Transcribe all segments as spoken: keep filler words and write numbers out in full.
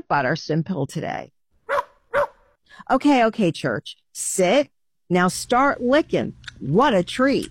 peanut butter simple today. Okay, okay, Church. Sit. Now start licking. What a treat.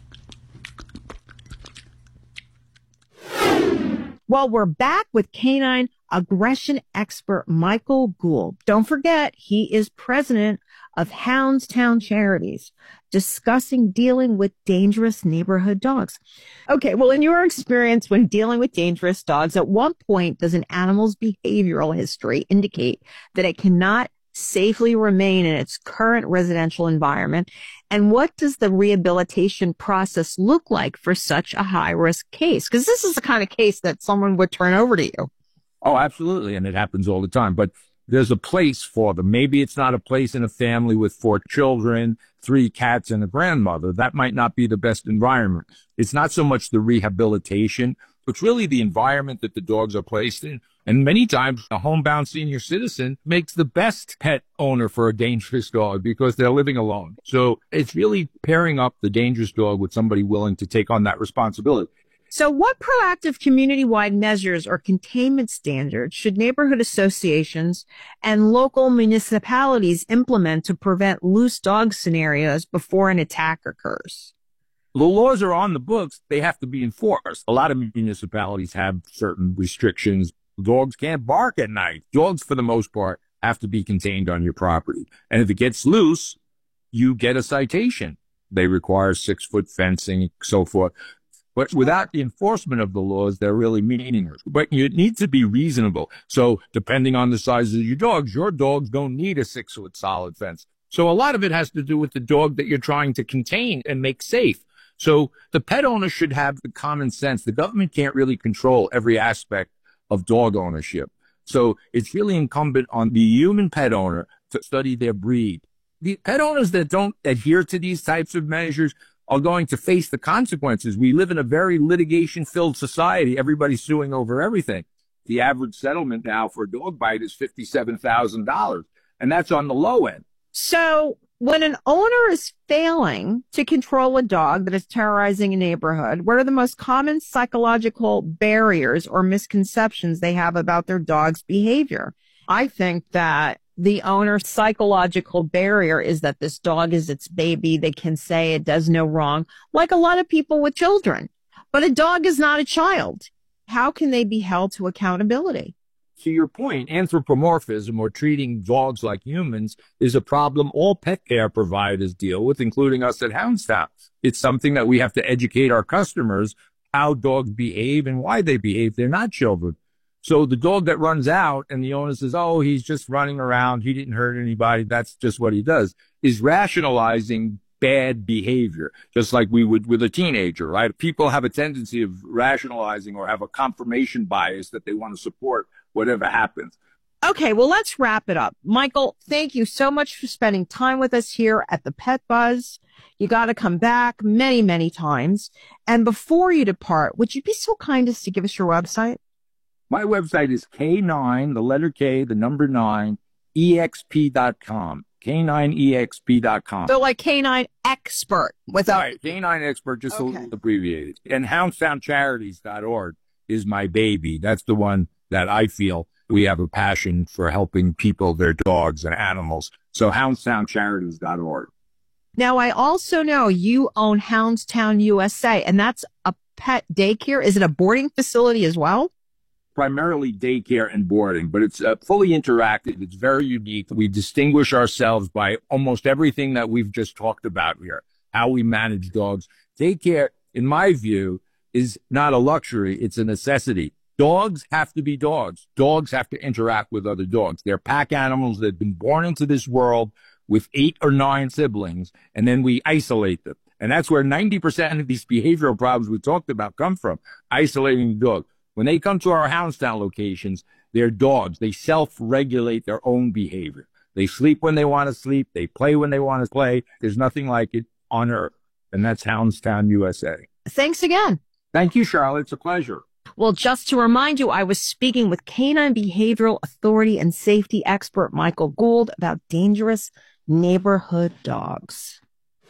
Well, we're back with canine aggression expert Michael Gould. Don't forget, he is president of Houndstown Charities, discussing dealing with dangerous neighborhood dogs. Okay, well, in your experience when dealing with dangerous dogs, at what point does an animal's behavioral history indicate that it cannot safely remain in its current residential environment? And what does the rehabilitation process look like for such a high-risk case? Because this is the kind of case that someone would turn over to you. Oh, absolutely. And it happens all the time. But there's a place for them. Maybe it's not a place in a family with four children, three cats, and a grandmother. That might not be the best environment. It's not so much the rehabilitation, it's really the environment that the dogs are placed in. And many times a homebound senior citizen makes the best pet owner for a dangerous dog because they're living alone. So it's really pairing up the dangerous dog with somebody willing to take on that responsibility. So what proactive community-wide measures or containment standards should neighborhood associations and local municipalities implement to prevent loose dog scenarios before an attack occurs? The laws are on the books. They have to be enforced. A lot of municipalities have certain restrictions. Dogs can't bark at night. Dogs, for the most part, have to be contained on your property. And if it gets loose, you get a citation. They require six-foot fencing, so forth. But without the enforcement of the laws, they're really meaningless. But you need to be reasonable. So depending on the size of your dogs, your dogs don't need a six-foot solid fence. So a lot of it has to do with the dog that you're trying to contain and make safe. So the pet owner should have the common sense. The government can't really control every aspect of dog ownership. So it's really incumbent on the human pet owner to study their breed. The pet owners that don't adhere to these types of measures are going to face the consequences. We live in a very litigation-filled society. Everybody's suing over everything. The average settlement now for a dog bite is fifty-seven thousand dollars, and that's on the low end. So when an owner is failing to control a dog that is terrorizing a neighborhood, what are the most common psychological barriers or misconceptions they have about their dog's behavior? I think that the owner's psychological barrier is that this dog is its baby. They can say it does no wrong, like a lot of people with children. But a dog is not a child. How can they be held to accountability? To your point, anthropomorphism, or treating dogs like humans, is a problem all pet care providers deal with, including us at Houndstown. It's something that we have to educate our customers how dogs behave and why they behave. They're not children. So the dog that runs out and the owner says, oh, he's just running around, he didn't hurt anybody, that's just what he does, is rationalizing bad behavior, just like we would with a teenager, right? People have a tendency of rationalizing or have a confirmation bias that they want to support whatever happens. Okay, well, let's wrap it up. Michael, thank you so much for spending time with us here at the Pet Buzz. You got to come back many, many times. And before you depart, would you be so kind as to give us your website? My website is K nine, the letter K, the number nine, E X P dot com. K nine E X P dot com. So like Canine Expert without... Right, K nine Expert, just okay. a little abbreviated. And Houndstown Charities dot org is my baby. That's the one that I feel we have a passion for helping people, their dogs and animals. So Houndstown Charities dot org. Now, I also know you own Houndstown U S A, and that's a pet daycare. Is it a boarding facility as well? Primarily daycare and boarding, but it's uh, fully interactive. It's very unique. We distinguish ourselves by almost everything that we've just talked about here, how we manage dogs. Daycare, in my view, is not a luxury. It's a necessity. Dogs have to be dogs. Dogs have to interact with other dogs. They're pack animals that have been born into this world with eight or nine siblings, and then we isolate them. And that's where ninety percent of these behavioral problems we talked about come from, isolating the dog. When they come to our Houndstown locations, they're dogs. They self-regulate their own behavior. They sleep when they want to sleep. They play when they want to play. There's nothing like it on earth. And that's Houndstown U S A. Thanks again. Thank you, Charlotte. It's a pleasure. Well, just to remind you, I was speaking with Canine Behavioral Authority and Safety expert Michael Gould about dangerous neighborhood dogs.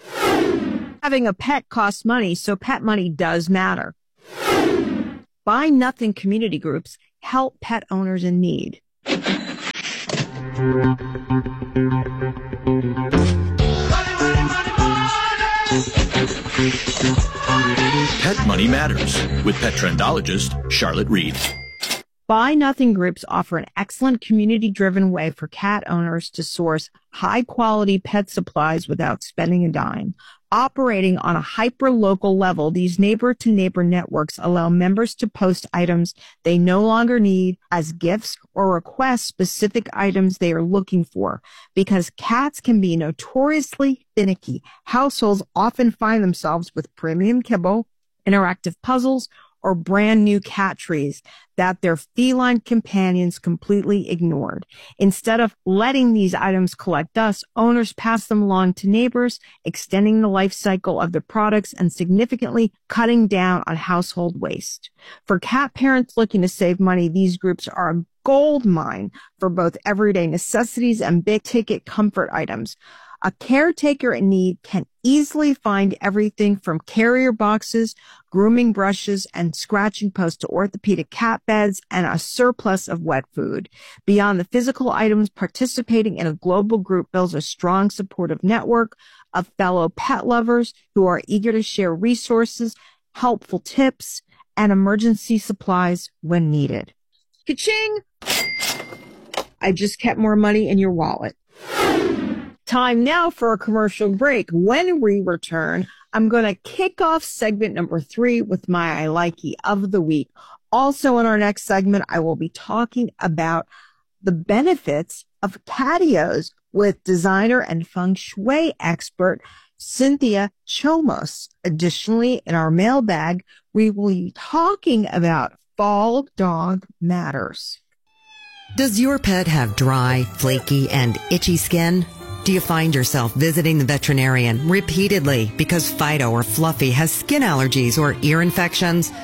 Having a pet costs money, so pet money does matter. Buy Nothing community groups help pet owners in need. Pet Money Matters with pet trendologist Charlotte Reed. Buy Nothing Groups offer an excellent community-driven way for cat owners to source high-quality pet supplies without spending a dime. Operating on a hyper-local level, these neighbor-to-neighbor networks allow members to post items they no longer need as gifts or request specific items they are looking for. Because cats can be notoriously finicky, households often find themselves with premium kibble, interactive puzzles, or brand new cat trees that their feline companions completely ignored. Instead of letting these items collect dust, owners pass them along to neighbors, extending the life cycle of the products and significantly cutting down on household waste. For cat parents looking to save money, these groups are a gold mine for both everyday necessities and big-ticket comfort items. A caretaker in need can easily find everything from carrier boxes, grooming brushes, and scratching posts to orthopedic cat beds and a surplus of wet food. Beyond the physical items, participating in a global group builds a strong supportive network of fellow pet lovers who are eager to share resources, helpful tips, and emergency supplies when needed. Ka-ching! I just kept more money in your wallet. Time now for a commercial break. When we return, I'm going to kick off segment number three with my I Likey of the week. Also in our next segment, I will be talking about the benefits of patios with designer and feng shui expert Cynthia Chomos. Additionally, in our mailbag, we will be talking about Fall Dog Matters. Does your pet have dry, flaky, and itchy skin? Do you find yourself visiting the veterinarian repeatedly because Fido or Fluffy has skin allergies or ear infections?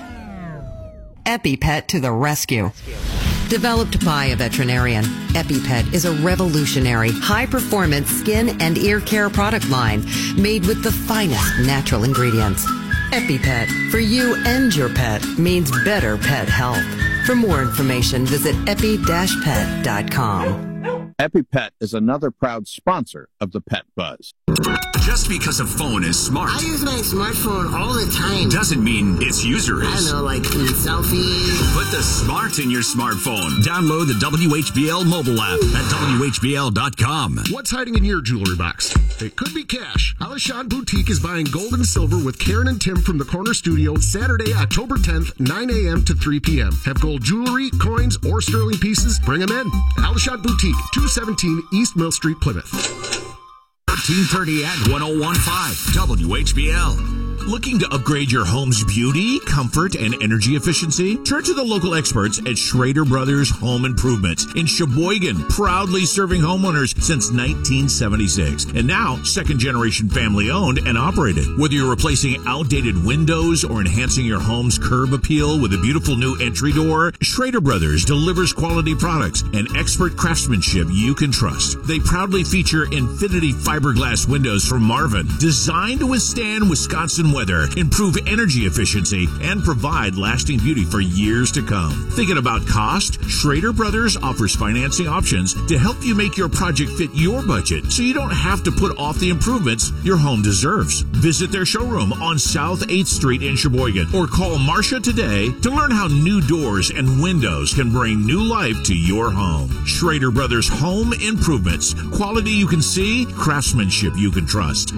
EpiPet to the rescue. Developed by a veterinarian, EpiPet is a revolutionary, high-performance skin and ear care product line made with the finest natural ingredients. EpiPet, for you and your pet, means better pet health. For more information, visit epi dash pet dot com. EpiPet is another proud sponsor of the Pet Buzz. Just because a phone is smart, I use my smartphone all the time, doesn't mean its user is. I don't know, like selfies. Put the smart in your smartphone. Download the W H B L mobile app at W H B L dot com. What's hiding in your jewelry box? It could be cash. Alishan Boutique is buying gold and silver with Karen and Tim from the Corner Studio Saturday, October tenth, nine a.m. to three p.m. Have gold jewelry, coins, or sterling pieces? Bring them in. Alishan Boutique, two seventeen East Mill Street, Plymouth. thirteen thirty at one oh one point five W H B L. Looking to upgrade your home's beauty, comfort, and energy efficiency? Turn to the local experts at Schrader Brothers Home Improvement in Sheboygan, proudly serving homeowners since nineteen seventy-six. And now, second-generation family-owned and operated. Whether you're replacing outdated windows or enhancing your home's curb appeal with a beautiful new entry door, Schrader Brothers delivers quality products and expert craftsmanship you can trust. They proudly feature Infinity fiberglass windows from Marvin, designed to withstand Wisconsin weather, improve energy efficiency, and provide lasting beauty for years to come. Thinking about cost? Schrader Brothers offers financing options to help you make your project fit your budget so you don't have to put off the improvements your home deserves. Visit their showroom on South eighth Street in Sheboygan or call Marcia today to learn how new doors and windows can bring new life to your home. Schrader Brothers Home Improvements. Quality you can see, craftsmanship you can trust.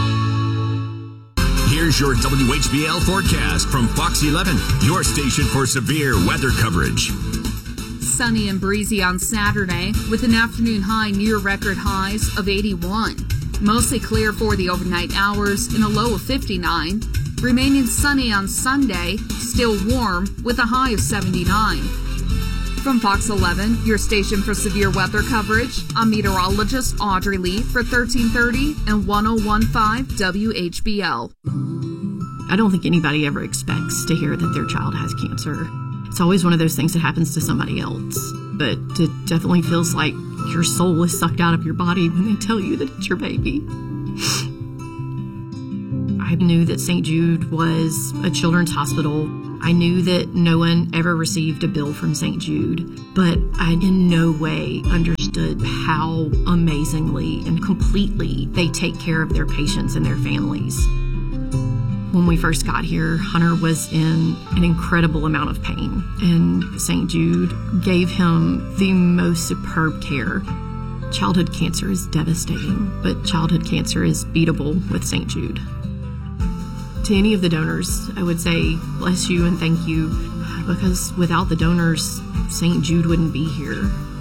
Here's your W H B L forecast from Fox eleven, your station for severe weather coverage. Sunny and breezy on Saturday with an afternoon high near record highs of eighty-one. Mostly clear for the overnight hours and a low of fifty-nine. Remaining sunny on Sunday, still warm with a high of seventy-nine. From Fox eleven, your station for severe weather coverage, I'm meteorologist Audrey Lee for thirteen thirty and one oh one point five W H B L. I don't think anybody ever expects to hear that their child has cancer. It's always one of those things that happens to somebody else. But it definitely feels like your soul is sucked out of your body when they tell you that it's your baby. I knew that Saint Jude was a children's hospital I knew that no one ever received a bill from Saint Jude, but I in no way understood how amazingly and completely they take care of their patients and their families. When we first got here, Hunter was in an incredible amount of pain, and Saint Jude gave him the most superb care. Childhood cancer is devastating, but childhood cancer is beatable with Saint Jude. To any of the donors, I would say bless you and thank you, because without the donors, Saint Jude wouldn't be here.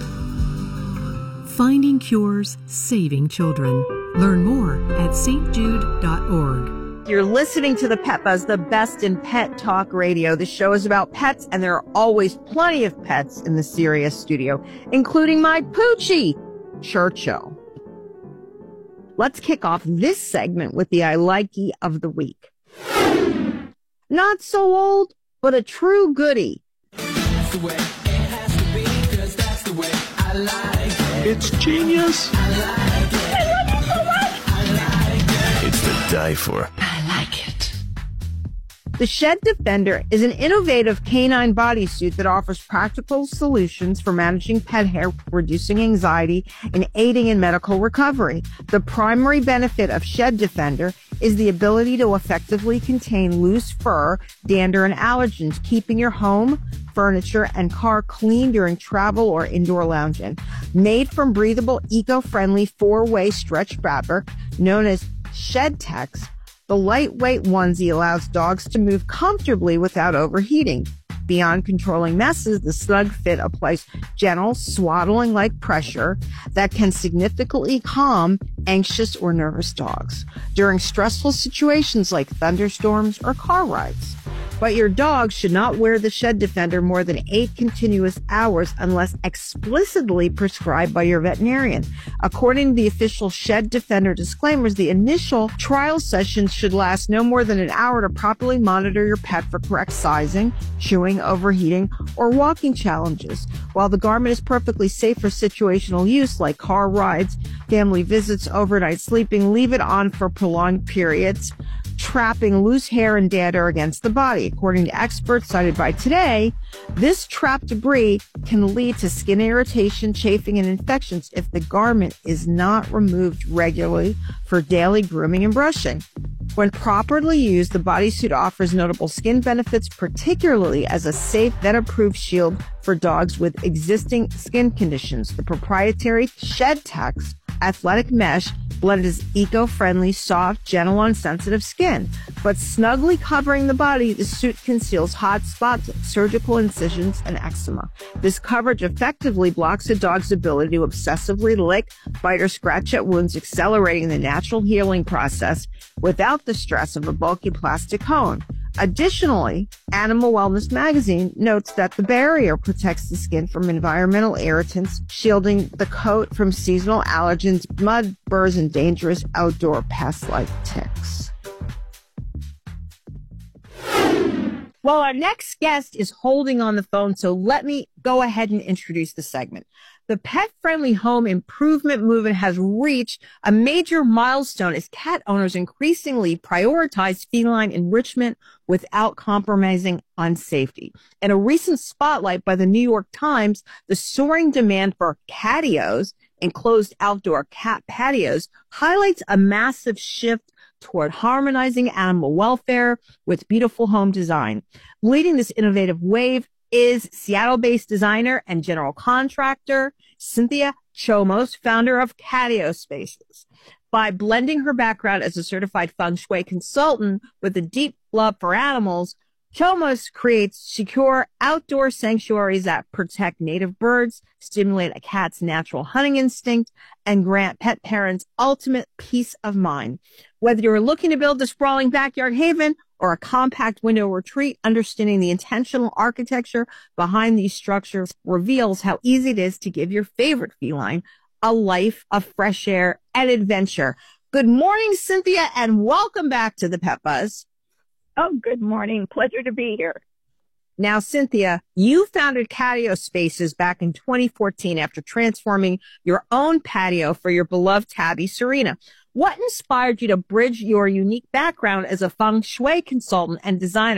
Finding cures, saving children. Learn more at s t jude dot org. You're listening to the Pet Buzz, the best in pet talk radio. The show is about pets, and there are always plenty of pets in the Sirius studio, including my Poochie, Churchill. Let's kick off this segment with the I Likey of the week. Not so old, but a true goodie. That's the way it has to be, 'cause that's the way I like it. It's genius. I like it. I love it so much. I like it. It's to die for. I like it. The Shed Defender is an innovative canine bodysuit that offers practical solutions for managing pet hair, reducing anxiety, and aiding in medical recovery. The primary benefit of Shed Defender is the ability to effectively contain loose fur, dander, and allergens, keeping your home, furniture, and car clean during travel or indoor lounging. Made from breathable, eco-friendly four-way stretch fabric known as ShedTex, the lightweight onesie allows dogs to move comfortably without overheating. Beyond controlling messes, the snug fit applies gentle, swaddling-like pressure that can significantly calm anxious or nervous dogs during stressful situations like thunderstorms or car rides. But your dog should not wear the Shed Defender more than eight continuous hours unless explicitly prescribed by your veterinarian. According to the official Shed Defender disclaimers, the initial trial sessions should last no more than an hour to properly monitor your pet for correct sizing, chewing, overheating, or walking challenges. While the garment is perfectly safe for situational use like car rides, family visits, overnight sleeping, leave it on for prolonged periods, trapping loose hair and dander against the body. According to experts cited by Today, this trapped debris can lead to skin irritation, chafing, and infections if the garment is not removed regularly for daily grooming and brushing. When properly used, the bodysuit offers notable skin benefits, particularly as a safe, vet-approved shield for dogs with existing skin conditions. The proprietary ShedTex athletic mesh blend is eco-friendly, soft, gentle on sensitive skin. But snugly covering the body, the suit conceals hot spots, surgical incisions, and eczema. This coverage effectively blocks a dog's ability to obsessively lick, bite, or scratch at wounds, accelerating the natural healing process without the stress of a bulky plastic cone. Additionally, Animal Wellness Magazine notes that the barrier protects the skin from environmental irritants, shielding the coat from seasonal allergens, mud, burrs, and dangerous outdoor pests like ticks. Well, our next guest is holding on the phone, so let me go ahead and introduce the segment. The pet-friendly home improvement movement has reached a major milestone as cat owners increasingly prioritize feline enrichment without compromising on safety. In a recent spotlight by the New York Times, the soaring demand for catios, enclosed outdoor cat patios, highlights a massive shift toward harmonizing animal welfare with beautiful home design. Leading this innovative wave is Seattle-based designer and general contractor Cynthia Chomos, founder of Catio Spaces. By blending her background as a certified feng shui consultant with a deep love for animals, Chomos creates secure outdoor sanctuaries that protect native birds, stimulate a cat's natural hunting instinct, and grant pet parents ultimate peace of mind. Whether you're looking to build a sprawling backyard haven or a compact window retreat, understanding the intentional architecture behind these structures reveals how easy it is to give your favorite feline a life of fresh air and adventure. Good morning, Cynthia, and welcome back to the Pet Buzz. Oh, good morning. Pleasure to be here. Now, Cynthia, you founded Catio Spaces back in twenty fourteen after transforming your own patio for your beloved tabby, Serena. What inspired you to bridge your unique background as a feng shui consultant and designer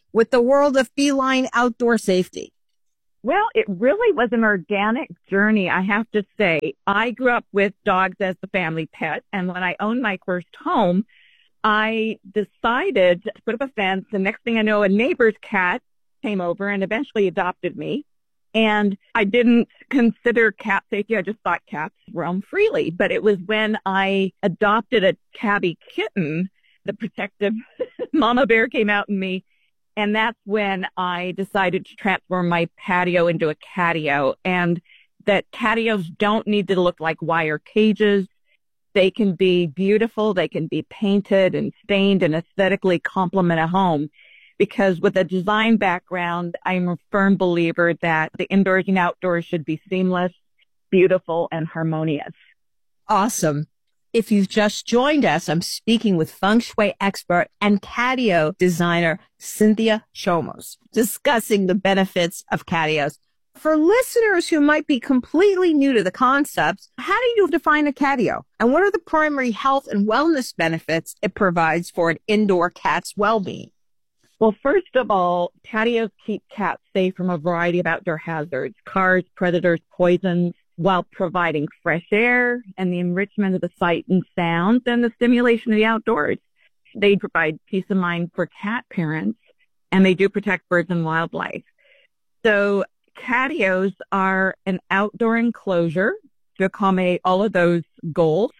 with the world of feline outdoor safety? Well, it really was an organic journey, I have to say. I grew up with dogs as the family pet, and when I owned my first home, I decided to put up a fence. The next thing I know, a neighbor's cat came over and eventually adopted me. And I didn't consider cat safety. I just thought cats roam freely. But it was when I adopted a tabby kitten, the protective mama bear came out in me. And that's when I decided to transform my patio into a catio, and that catios don't need to look like wire cages. They can be beautiful. They can be painted and stained and aesthetically complement a home. Because with a design background, I'm a firm believer that the indoors and outdoors should be seamless, beautiful, and harmonious. Awesome. If you've just joined us, I'm speaking with feng shui expert and catio designer Cynthia Chomos, discussing the benefits of catios. For listeners who might be completely new to the concepts, how do you define a catio? And what are the primary health and wellness benefits it provides for an indoor cat's well-being? Well, first of all, catios keep cats safe from a variety of outdoor hazards, cars, predators, poisons, while providing fresh air and the enrichment of the sight and sounds and the stimulation of the outdoors. They provide peace of mind for cat parents, and they do protect birds and wildlife. So catios are an outdoor enclosure to accommodate all of those goals.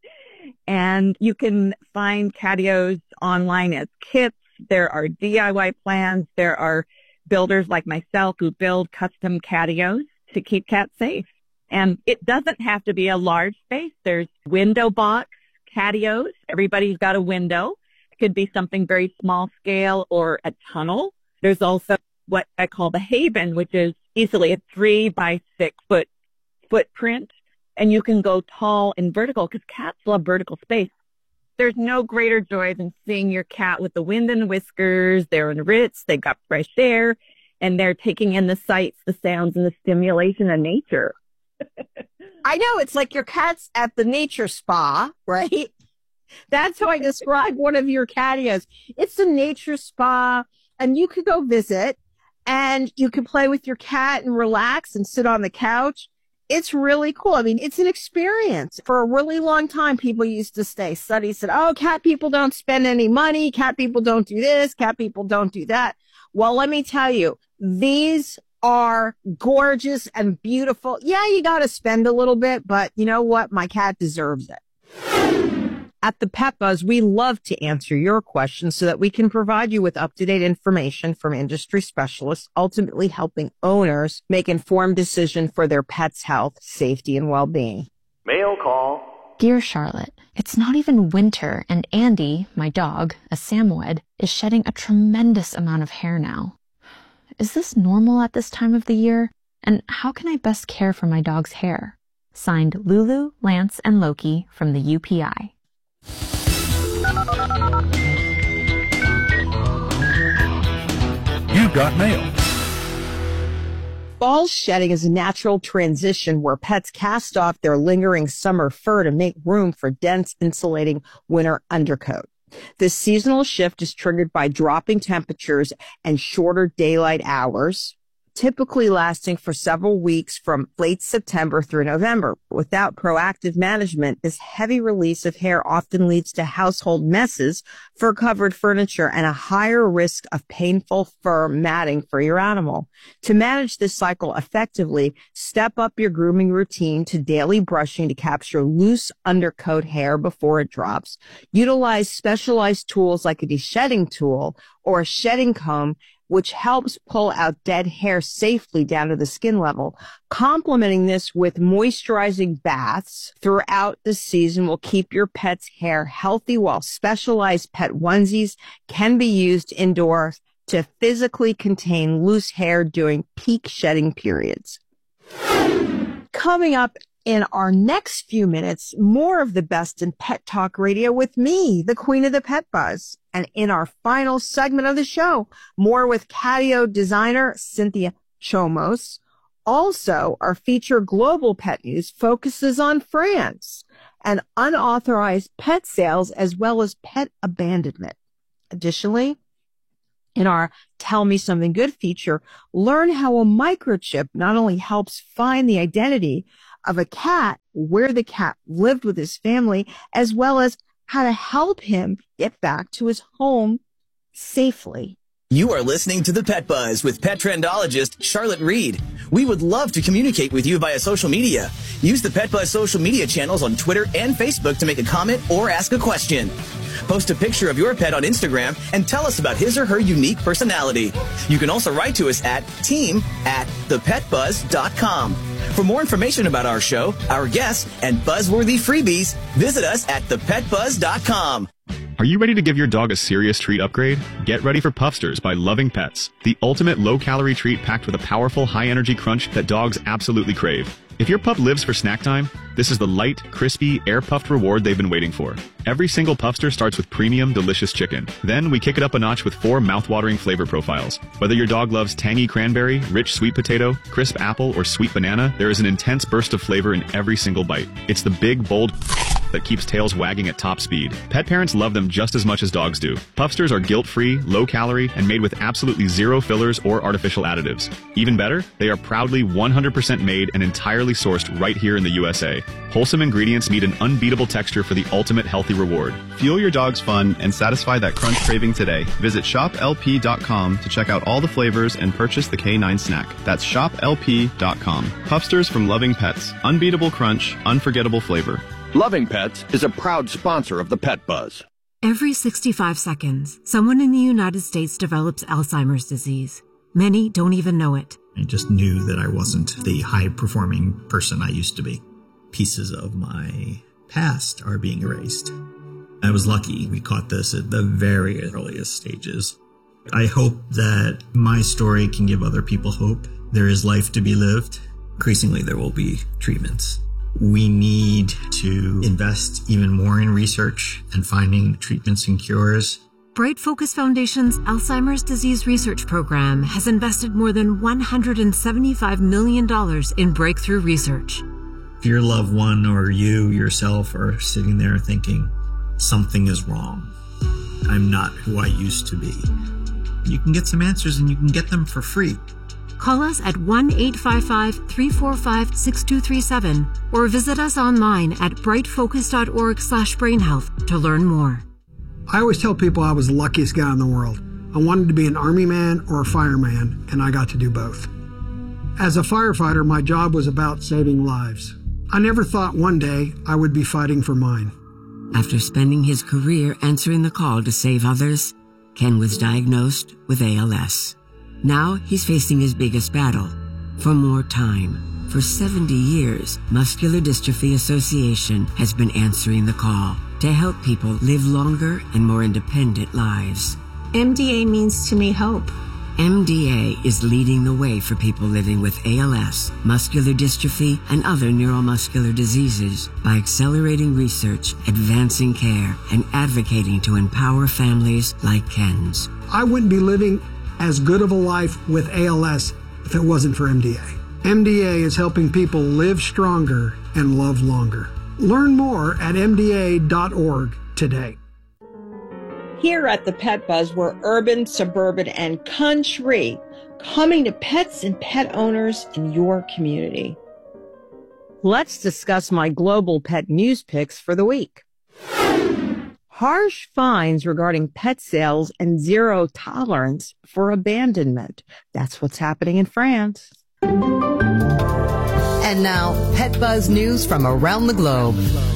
And you can find catios online as kits. There are D I Y plans. There are builders like myself who build custom catios to keep cats safe. And it doesn't have to be a large space. There's window box catios. Everybody's got a window. It could be something very small scale or a tunnel. There's also what I call the haven, which is easily a three by six foot footprint. And you can go tall and vertical because cats love vertical space. There's no greater joy than seeing your cat with the wind and whiskers. They're enriched. They've got fresh air, and they're taking in the sights, the sounds, and the stimulation of nature. I know, it's like your cat's at the nature spa, right? That's how I describe one of your catios. It's a nature spa, and you could go visit, and you can play with your cat and relax and sit on the couch. It's really cool. I mean, it's an experience. For a really long time, people used to say, studies said, oh, cat people don't spend any money. Cat people don't do this. Cat people don't do that. Well, let me tell you, these are gorgeous and beautiful. Yeah, you got to spend a little bit, but you know what? My cat deserves it. At the Pet Buzz, we love to answer your questions so that we can provide you with up-to-date information from industry specialists, ultimately helping owners make informed decisions for their pet's health, safety, and well-being. Mail call. Dear Charlotte, it's not even winter, and Andy, my dog, a Samoyed, is shedding a tremendous amount of hair now. Is this normal at this time of the year? And how can I best care for my dog's hair? Signed, Lulu, Lance, and Loki from the U P I. You've got mail. Fall shedding is a natural transition where pets cast off their lingering summer fur to make room for dense, insulating winter undercoat. This seasonal shift is triggered by dropping temperatures and shorter daylight hours, typically lasting for several weeks from late September through November. Without proactive management, this heavy release of hair often leads to household messes, fur-covered furniture, and a higher risk of painful fur matting for your animal. To manage this cycle effectively, step up your grooming routine to daily brushing to capture loose undercoat hair before it drops. Utilize specialized tools like a de-shedding tool or a shedding comb, which helps pull out dead hair safely down to the skin level. Complementing this with moisturizing baths throughout the season will keep your pet's hair healthy, while specialized pet onesies can be used indoors to physically contain loose hair during peak shedding periods. Coming up in our next few minutes, more of the best in pet talk radio with me, the Queen of the Pet Buzz. And in our final segment of the show, more with catio designer Cynthia Chomos. Also, our feature Global Pet News focuses on France and unauthorized pet sales as well as pet abandonment. Additionally, In our Tell Me Something Good feature, learn how a microchip not only helps find the identity of a cat, where the cat lived with his family, as well as how to help him get back to his home safely. You are listening to The Pet Buzz with pet trendologist Charlotte Reed. We would love to communicate with you via social media. Use the Pet Buzz social media channels on Twitter and Facebook to make a comment or ask a question. Post a picture of your pet on Instagram and tell us about his or her unique personality. You can also write to us at team at the pet buzz dot com. For more information about our show, our guests, and buzzworthy freebies, visit us at the pet buzz dot com. Are you ready to give your dog a serious treat upgrade? Get ready for Puffsters by Loving Pets, the ultimate low-calorie treat packed with a powerful, high-energy crunch that dogs absolutely crave. If your pup lives for snack time, this is the light, crispy, air-puffed reward they've been waiting for. Every single Puffster starts with premium, delicious chicken. Then we kick it up a notch with four mouth-watering flavor profiles. Whether your dog loves tangy cranberry, rich sweet potato, crisp apple, or sweet banana, there is an intense burst of flavor in every single bite. It's the big, bold that keeps tails wagging at top speed. Pet parents love them just as much as dogs do. Puffsters are guilt-free, low-calorie, and made with absolutely zero fillers or artificial additives. Even better, they are proudly one hundred percent made and entirely sourced right here in the U S A. Wholesome ingredients meet an unbeatable texture for the ultimate healthy reward. Fuel your dog's fun and satisfy that crunch craving today. Visit shop L P dot com to check out all the flavors and purchase the K nine snack. That's shop L P dot com. Puffsters from Loving Pets. Unbeatable crunch, unforgettable flavor. Loving Pets is a proud sponsor of the Pet Buzz. Every sixty-five seconds, someone in the United States develops Alzheimer's disease. Many don't even know it. I just knew that I wasn't the high-performing person I used to be. Pieces of my past are being erased. I was lucky we caught this at the very earliest stages. I hope that my story can give other people hope. There is life to be lived. Increasingly, there will be treatments. We need to invest even more in research and finding treatments and cures. Bright Focus Foundation's Alzheimer's Disease Research Program has invested more than one hundred seventy-five million dollars in breakthrough research. If your loved one or you yourself are sitting there thinking, something is wrong, I'm not who I used to be, you can get some answers and you can get them for free. Call us at one eight five five, three four five, six two three seven or visit us online at bright focus dot org slash brain health to learn more. I always tell people I was the luckiest guy in the world. I wanted to be an army man or a fireman, and I got to do both. As a firefighter, my job was about saving lives. I never thought one day I would be fighting for mine. After spending his career answering the call to save others, Ken was diagnosed with A L S. Now he's facing his biggest battle, for more time. For seventy years, Muscular Dystrophy Association has been answering the call to help people live longer and more independent lives. M D A means to me hope. M D A is leading the way for people living with A L S, muscular dystrophy, and other neuromuscular diseases by accelerating research, advancing care, and advocating to empower families like Ken's. I wouldn't be living as good of a life with A L S if it wasn't for M D A. M D A is helping people live stronger and love longer. Learn more at M D A dot org today. Here at the Pet Buzz, we're urban, suburban, and country, coming to pets and pet owners in your community. Let's discuss my global pet news picks for the week. Harsh fines regarding pet sales and zero tolerance for abandonment. That's what's happening in France. And now, Pet Buzz news from around the globe.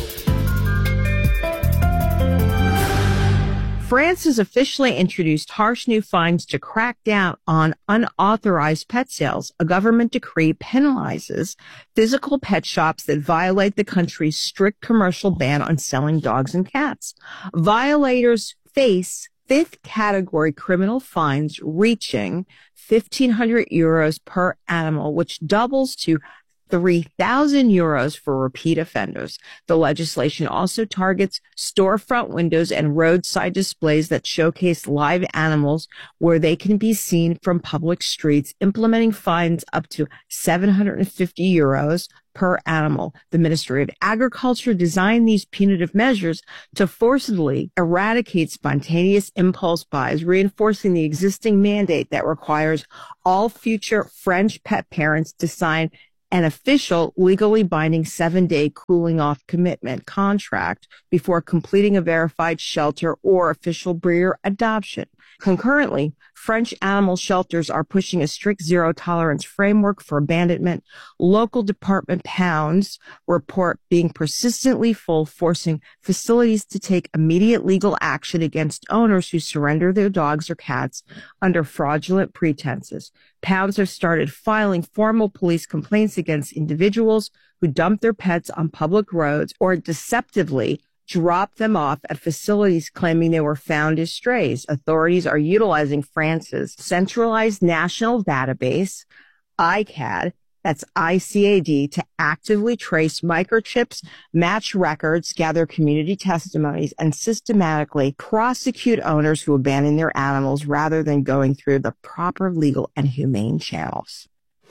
France has officially introduced harsh new fines to crack down on unauthorized pet sales. A government decree penalizes physical pet shops that violate the country's strict commercial ban on selling dogs and cats. Violators face fifth category criminal fines reaching fifteen hundred euros per animal, which doubles to three thousand euros for repeat offenders. The legislation also targets storefront windows and roadside displays that showcase live animals where they can be seen from public streets, implementing fines up to seven hundred fifty euros per animal. The Ministry of Agriculture designed these punitive measures to forcibly eradicate spontaneous impulse buys, reinforcing the existing mandate that requires all future French pet parents to sign an official, legally binding seven-day cooling-off commitment contract before completing a verified shelter or official breeder adoption. Concurrently, French animal shelters are pushing a strict zero-tolerance framework for abandonment. Local department pounds report being persistently full, forcing facilities to take immediate legal action against owners who surrender their dogs or cats under fraudulent pretenses. Pounds have started filing formal police complaints against individuals who dump their pets on public roads or deceptively drop them off at facilities claiming they were found as strays. Authorities are utilizing France's centralized national database, I C A D, that's I C A D, to actively trace microchips, match records, gather community testimonies, and systematically prosecute owners who abandon their animals rather than going through the proper legal and humane channels.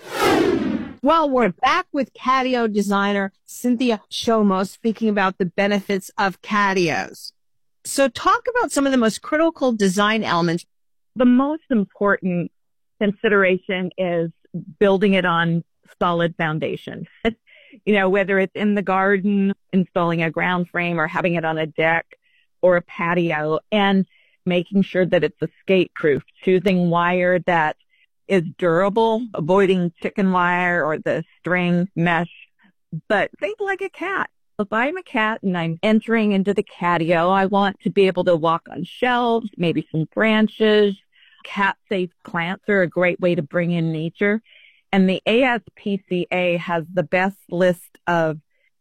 Well, we're back with catio designer Cynthia Shomo speaking about the benefits of catios. So talk about some of the most critical design elements. The most important consideration is building it on solid foundation. You know, whether it's in the garden, installing a ground frame, or having it on a deck or a patio, and making sure that it's escape proof, choosing wire that is durable, avoiding chicken wire or the string mesh. But think like a cat. If I'm a cat and I'm entering into the catio, I want to be able to walk on shelves, maybe some branches. Cat-safe plants are a great way to bring in nature. And the A S P C A has the best list of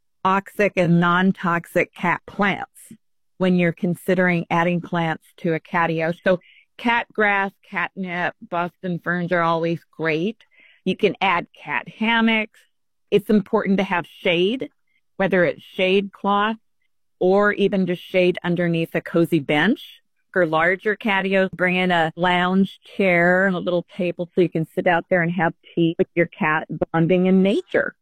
toxic and non-toxic cat plants when you're considering adding plants to a catio. So cat grass, catnip, Boston ferns are always great. You can add cat hammocks. It's important to have shade, whether it's shade cloth or even just shade underneath a cozy bench. For larger catios, bring in a lounge chair and a little table so you can sit out there and have tea with your cat, bonding in nature.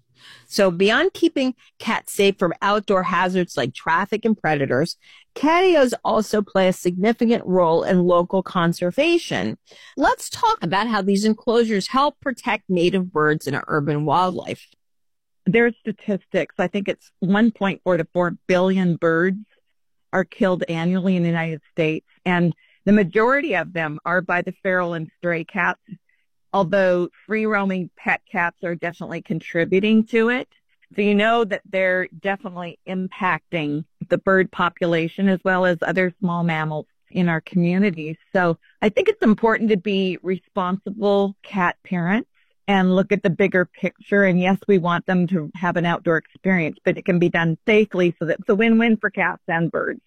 So beyond keeping cats safe from outdoor hazards like traffic and predators, catios also play a significant role in local conservation. Let's talk about how these enclosures help protect native birds and urban wildlife. There's statistics. I think it's one point four to four billion birds are killed annually in the United States, and the majority of them are by the feral and stray cats, although free-roaming pet cats are definitely contributing to it. So you know that they're definitely impacting the bird population as well as other small mammals in our communities. So I think it's important to be responsible cat parents and look at the bigger picture. And yes, we want them to have an outdoor experience, but it can be done safely so that it's a win-win for cats and birds.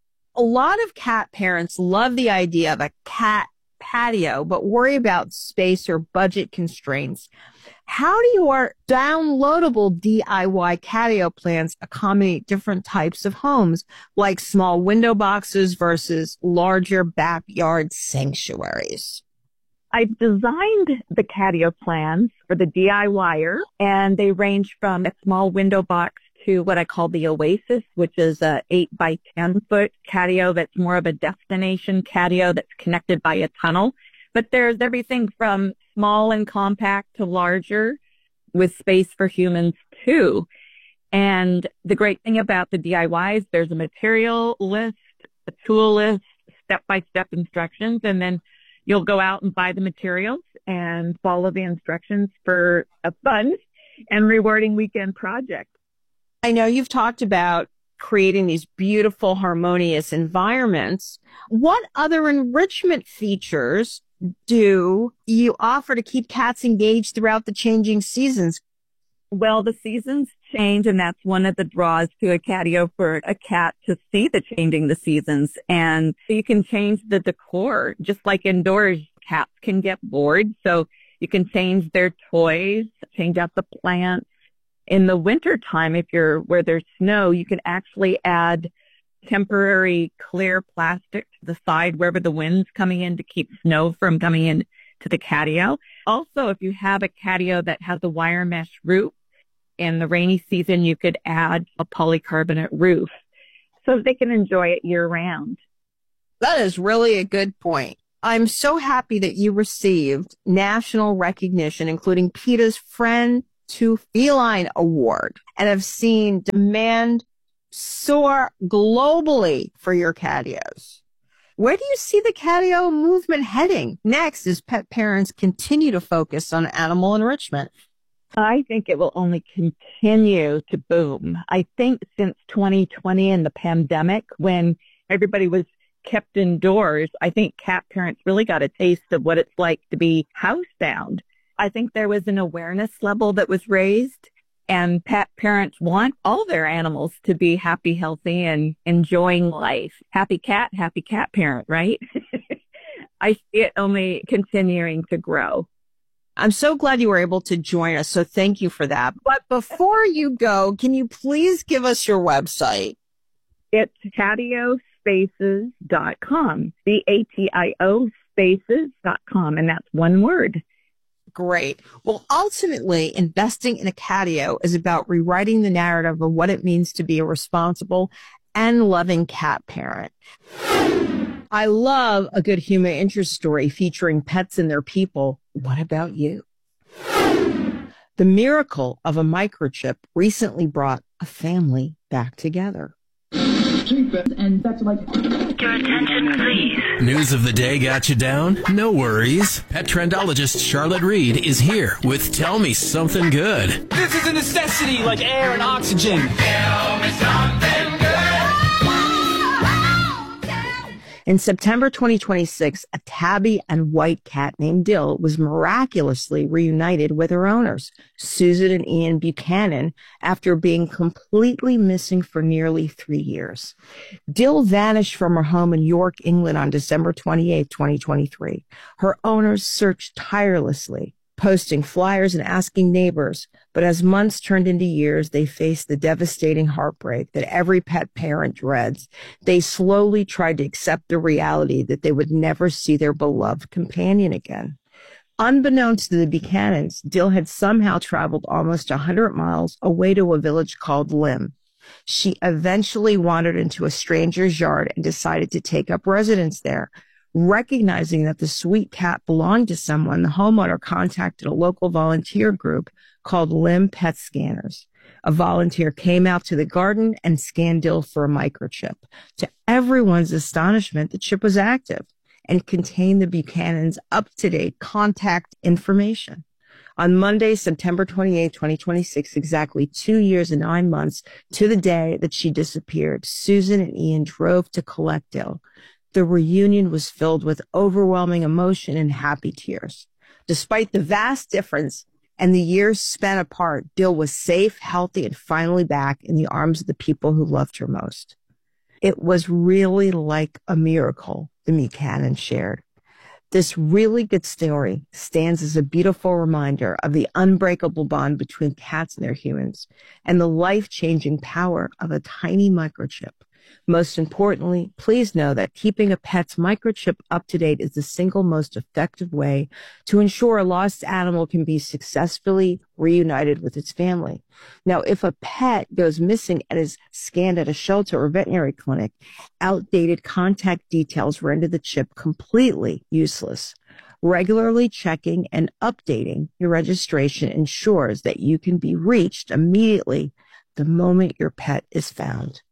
A lot of cat parents love the idea of a cat patio, but worry about space or budget constraints. How do your downloadable D I Y catio plans accommodate different types of homes, like small window boxes versus larger backyard sanctuaries? I've designed the catio plans for the DIYer, and they range from a small window box to what I call the Oasis, which is a eight by ten foot catio that's more of a destination catio that's connected by a tunnel. But there's everything from small and compact to larger with space for humans too. And the great thing about the D I Y is there's a material list, a tool list, step-by-step instructions, and then you'll go out and buy the materials and follow the instructions for a fun and rewarding weekend project. I know you've talked about creating these beautiful, harmonious environments. What other enrichment features do you offer to keep cats engaged throughout the changing seasons? Well, the seasons change, and that's one of the draws to a catio for a cat to see the changing the seasons. And you can change the decor, just like indoors, cats can get bored. So You can change their toys, change out the plants. In the wintertime, if you're where there's snow, you can actually add temporary clear plastic to the side wherever the wind's coming in to keep snow from coming in to the catio. Also, if you have a catio that has a wire mesh roof, in the rainy season, you could add a polycarbonate roof so they can enjoy it year round. That is really a good point. I'm so happy that you received national recognition, including PETA's Friend to Feline Award, and have seen demand soar globally for your catios. Where do you see the catio movement heading next as pet parents continue to focus on animal enrichment? I think it will only continue to boom. I think since twenty twenty and the pandemic, when everybody was kept indoors, I think cat parents really got a taste of what it's like to be housebound. I think there was an awareness level that was raised, and pet parents want all their animals to be happy, healthy, and enjoying life. Happy cat, happy cat parent, right? I see it only continuing to grow. I'm so glad you were able to join us, so thank you for that. But before you go, can you please give us your website? It's catio spaces dot com, C A T I O spaces dot com, and that's one word. Great. Well, ultimately, investing in a catio is about rewriting the narrative of what it means to be a responsible and loving cat parent. I love a good human interest story featuring pets and their people. What about you? The miracle of a microchip recently brought a family back together. And that's like... Your attention, please. News of the day got you down? No worries. Pet trendologist Charlotte Reed is here with Tell Me Something Good. This is a necessity like air and oxygen. Tell me something good. In September twenty twenty-six, a tabby and white cat named Dill was miraculously reunited with her owners, Susan and Ian Buchanan, after being completely missing for nearly three years. Dill vanished from her home in York, England on December twenty-eighth, twenty twenty-three. Her owners searched tirelessly, posting flyers and asking neighbors, but as months turned into years, they faced the devastating heartbreak that every pet parent dreads. They slowly tried to accept the reality that they would never see their beloved companion again. Unbeknownst to the Buchanans, Dill had somehow traveled almost one hundred miles away to a village called Lymm. She eventually wandered into a stranger's yard and decided to take up residence there. Recognizing that the sweet cat belonged to someone, the homeowner contacted a local volunteer group called Lymm Pet Scanners. A volunteer came out to the garden and scanned Dill for a microchip. To everyone's astonishment, the chip was active and contained the Buchanan's up-to-date contact information. On Monday, September twenty-eighth, twenty twenty-six, exactly two years and nine months to the day that she disappeared, Susan and Ian drove to collect Dill. The reunion was filled with overwhelming emotion and happy tears. Despite the vast difference and the years spent apart, Dill was safe, healthy, and finally back in the arms of the people who loved her most. It was really like a miracle, the Buchanan shared. This really good story stands as a beautiful reminder of the unbreakable bond between cats and their humans and the life-changing power of a tiny microchip. Most importantly, please know that keeping a pet's microchip up to date is the single most effective way to ensure a lost animal can be successfully reunited with its family. Now, if a pet goes missing and is scanned at a shelter or veterinary clinic, outdated contact details render the chip completely useless. Regularly checking and updating your registration ensures that you can be reached immediately the moment your pet is found.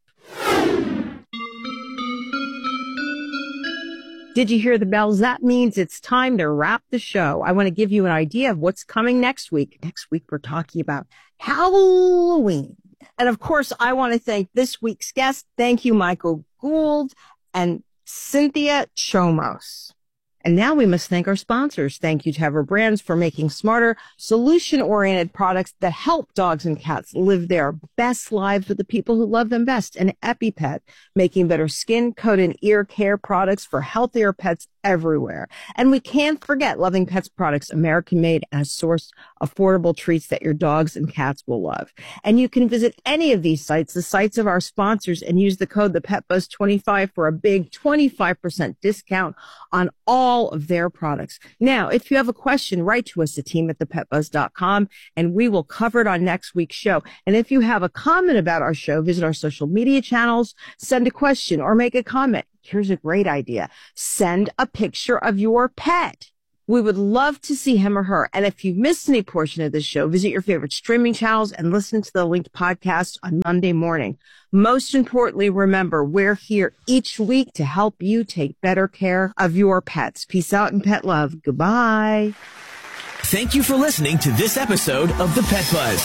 Did you hear the bells? That means it's time to wrap the show. I want to give you an idea of what's coming next week. Next week, we're talking about Halloween. And of course, I want to thank this week's guest. Thank you, Michael Gould and Cynthia Chomos. And now we must thank our sponsors. Thank you to Ever Brands for making smarter, solution-oriented products that help dogs and cats live their best lives with the people who love them best. And EpiPet, making better skin, coat, and ear care products for healthier pets everywhere. And we can't forget Loving Pets products, American-made and sourced affordable treats that your dogs and cats will love. And you can visit any of these sites, the sites of our sponsors, and use the code the Pet Buzz twenty-five for a big twenty-five percent discount on all of their products. Now, if you have a question, write to us at team at the pet buzz dot com, and we will cover it on next week's show. And if you have a comment about our show, visit our social media channels, send a question, or make a comment. Here's a great idea. Send a picture of your pet. We would love to see him or her. And if you've missed any portion of this show, visit your favorite streaming channels and listen to the linked podcast on Monday morning. Most importantly, remember, we're here each week to help you take better care of your pets. Peace out and pet love. Goodbye. Thank you for listening to this episode of The Pet Buzz.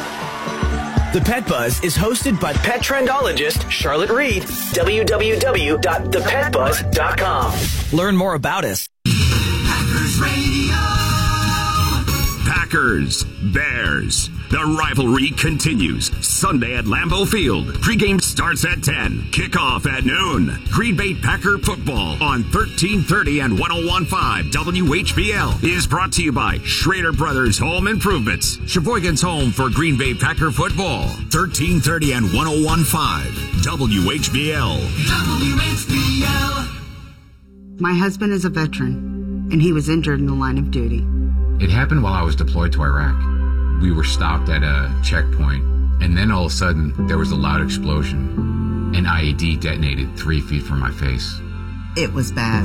The Pet Buzz is hosted by pet trendologist Charlotte Reed. w w w dot the pet buzz dot com. Learn more about us. Packers Radio. Packers, Bears. The rivalry continues. Sunday at Lambeau Field. Pregame starts at ten. Kickoff at noon. Green Bay Packer football on thirteen thirty and one oh one point five W H B L is brought to you by Schrader Brothers Home Improvements. Sheboygan's home for Green Bay Packer football. thirteen thirty and one oh one point five W H B L. W H B L. My husband is a veteran, and he was injured in the line of duty. It happened while I was deployed to Iraq. We were stopped at a checkpoint, and then all of a sudden, there was a loud explosion. An I E D detonated three feet from my face. It was bad.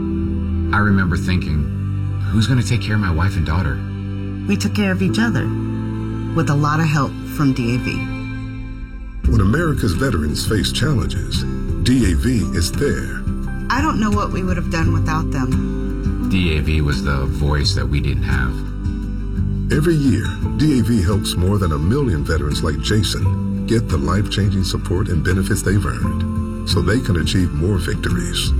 I remember thinking, who's going to take care of my wife and daughter? We took care of each other, with a lot of help from D A V. When America's veterans face challenges, D A V is there. I don't know what we would have done without them. D A V was the voice that we didn't have. Every year, D A V helps more than a million veterans like Jason get the life-changing support and benefits they've earned so they can achieve more victories.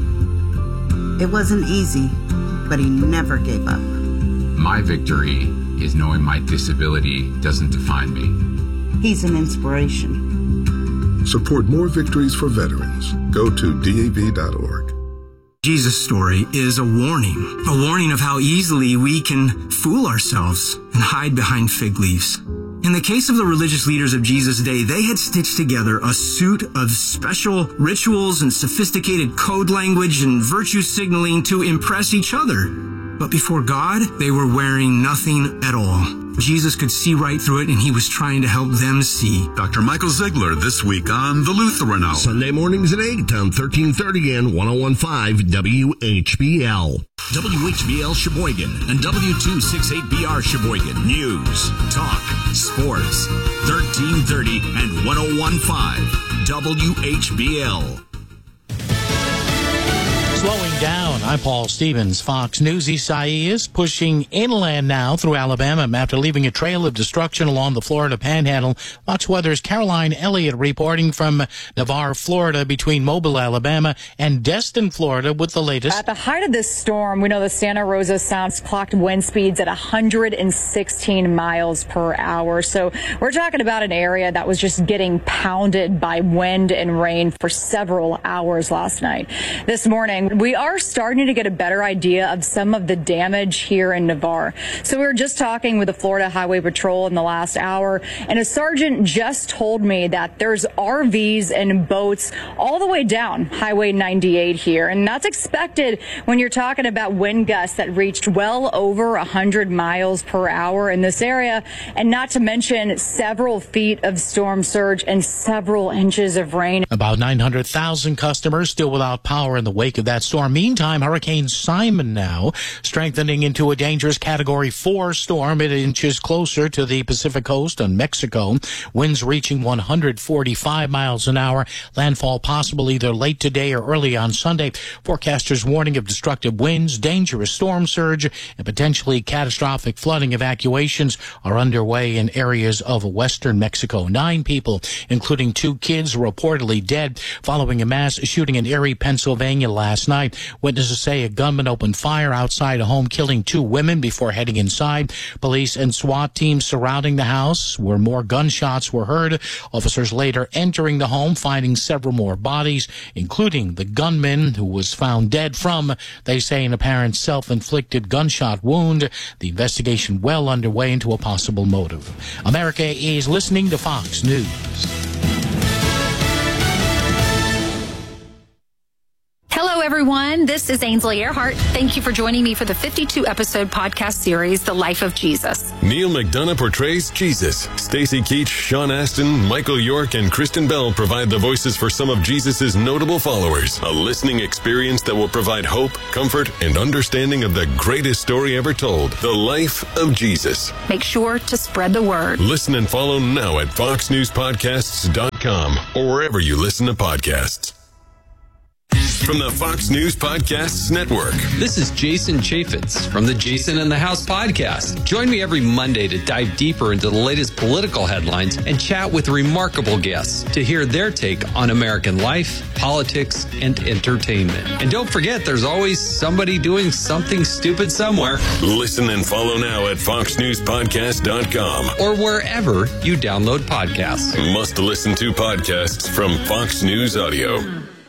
It wasn't easy, but he never gave up. My victory is knowing my disability doesn't define me. He's an inspiration. Support more victories for veterans. Go to D A V dot org. Jesus' story is a warning, a warning of how easily we can fool ourselves and hide behind fig leaves. In the case of the religious leaders of Jesus' day, they had stitched together a suit of special rituals and sophisticated code language and virtue signaling to impress each other. But before God, they were wearing nothing at all. Jesus could see right through it, and he was trying to help them see. Doctor Michael Ziegler this week on The Lutheran Hour. Sunday mornings at eight on thirteen thirty and one oh one point five W H B L. W H B L Sheboygan and W two sixty-eight B R Sheboygan. News, talk, sports. thirteen thirty and one oh one point five W H B L. Slowing down, I'm Paul Stevens. Fox News. Isaias pushing inland now through Alabama after leaving a trail of destruction along the Florida Panhandle. Fox Weather's Caroline Elliott reporting from Navarre, Florida, between Mobile, Alabama, and Destin, Florida, with the latest. At the height of this storm, we know the Santa Rosa Sound clocked wind speeds at one hundred sixteen miles per hour. So we're talking about an area that was just getting pounded by wind and rain for several hours last night. This morning, we are starting to get a better idea of some of the damage here in Navarre. So we were just talking with the Florida Highway Patrol in the last hour, and a sergeant just told me that there's R Vs and boats all the way down Highway ninety-eight here. And that's expected when you're talking about wind gusts that reached well over one hundred miles per hour in this area, and not to mention several feet of storm surge and several inches of rain. About nine hundred thousand customers still without power in the wake of that storm. Meantime, Hurricane Simon now strengthening into a dangerous Category four storm. It inches closer to the Pacific coast and Mexico. Winds reaching one hundred forty-five miles an hour. Landfall possible either late today or early on Sunday. Forecasters warning of destructive winds, dangerous storm surge, and potentially catastrophic flooding. Evacuations are underway in areas of western Mexico. Nine people, including two kids, reportedly dead following a mass shooting in Erie, Pennsylvania last night. Witnesses say a gunman opened fire outside a home, killing two women before heading inside. Police and SWAT teams surrounding the house where more gunshots were heard. Officers later entering the home, finding several more bodies, including the gunman who was found dead from, they say, an apparent self-inflicted gunshot wound. The investigation well underway into a possible motive. America is listening to Fox News. Hello, everyone. This is Ainsley Earhart. Thank you for joining me for the fifty-two episode podcast series, The Life of Jesus. Neil McDonough portrays Jesus. Stacy Keach, Sean Astin, Michael York, and Kristen Bell provide the voices for some of Jesus' notable followers. A listening experience that will provide hope, comfort, and understanding of the greatest story ever told, The Life of Jesus. Make sure to spread the word. Listen and follow now at fox news podcasts dot com or wherever you listen to podcasts. From the Fox News Podcasts Network. This is Jason Chaffetz from the Jason in the House podcast. Join me every Monday to dive deeper into the latest political headlines and chat with remarkable guests to hear their take on American life, politics, and entertainment. And don't forget, there's always somebody doing something stupid somewhere. Listen and follow now at fox news podcast dot com or wherever you download podcasts. Must listen to podcasts from Fox News Audio.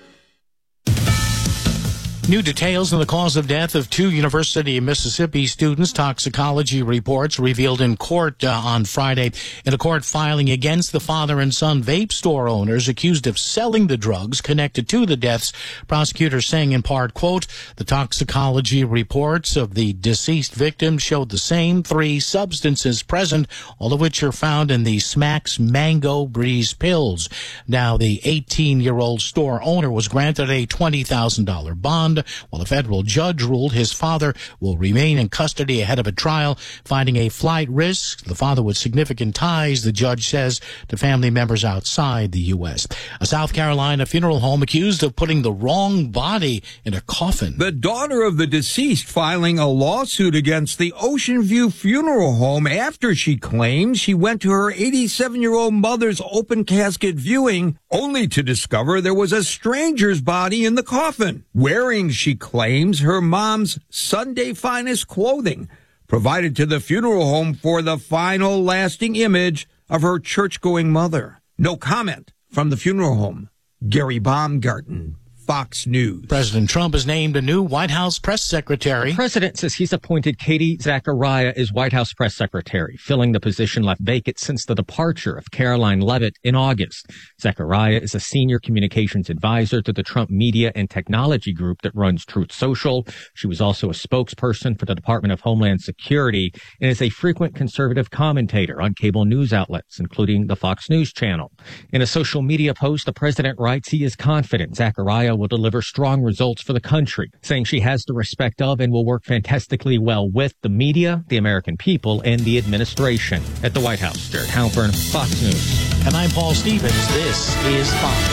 New details on the cause of death of two University of Mississippi students. Toxicology reports revealed in court uh, on Friday in a court filing against the father and son vape store owners accused of selling the drugs connected to the deaths. Prosecutors saying in part, quote, the toxicology reports of the deceased victims showed the same three substances present, all of which are found in the Smacks Mango Breeze pills. Now, the eighteen-year-old store owner was granted a twenty thousand dollars bond, while a federal judge ruled his father will remain in custody ahead of a trial, finding a flight risk. The father with significant ties, the judge says, to family members outside the U S. A South Carolina funeral home accused of putting the wrong body in a coffin. The daughter of the deceased filing a lawsuit against the Ocean View Funeral Home after she claims she went to her eighty-seven-year-old mother's open casket viewing only to discover there was a stranger's body in the coffin, wearing, she claims, her mom's Sunday finest clothing, provided to the funeral home for the final lasting image of her church-going mother. No comment from the funeral home. Gary Baumgarten, Fox News. President Trump has named a new White House press secretary. The president says he's appointed Katie Zachariah as White House press secretary, filling the position left vacant since the departure of Caroline Leavitt in August. Zachariah is a senior communications advisor to the Trump Media and Technology Group that runs Truth Social. She was also a spokesperson for the Department of Homeland Security and is a frequent conservative commentator on cable news outlets, including the Fox News Channel. In a social media post, the president writes he is confident Zachariah will deliver strong results for the country, saying she has the respect of and will work fantastically well with the media, the American people, and the administration. At the White House, Jared Halpern, Fox News. And I'm Paul Stevens. This is Fox